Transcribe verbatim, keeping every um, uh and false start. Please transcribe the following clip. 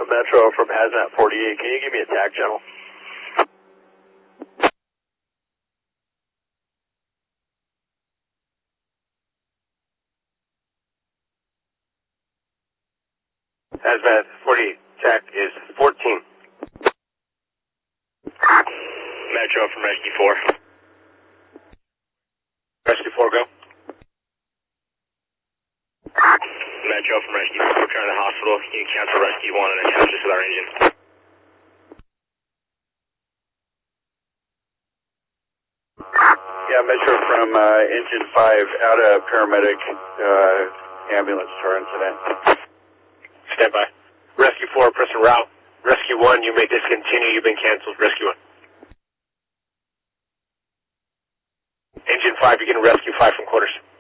Metro from Hazmat forty-eight. Can you give me a tack channel? Hazmat forty-eight, tack is fourteen. Metro from Rescue four. Rescue four, go. Metro from Rescue four, we're trying to the hospital. Can you cancel Rescue one and attach this with our engine? Yeah, Metro from uh, Engine five, out a paramedic uh, ambulance to our incident. Stand by. Rescue four, pressing route. Rescue one, you may discontinue. You've been canceled. Rescue one. Engine five, you're getting Rescue five from quarters.